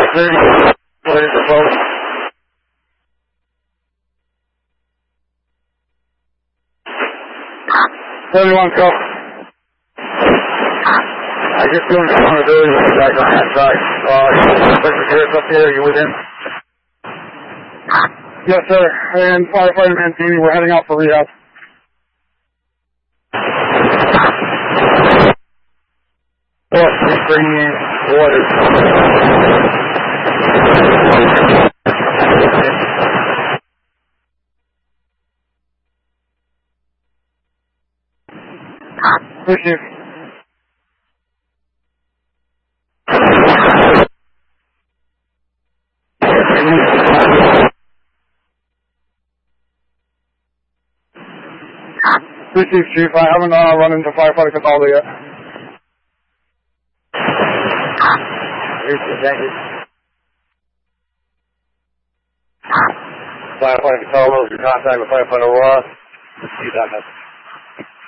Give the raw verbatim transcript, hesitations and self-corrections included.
thirty, clear the boat. thirty-one, go. I just doing vulnerability with the guys on that side. Uh, secretary's up here, are you with him? Yes, sir. And firefighter Mancini, we're heading out for rehab. Oh, he's bringing in water. Thank you. Thank you, Chief. I haven't uh, run into firefighter Cataldo yet. Thank you. Firefighter Cataldo, your contact with firefighter Ross. You got that.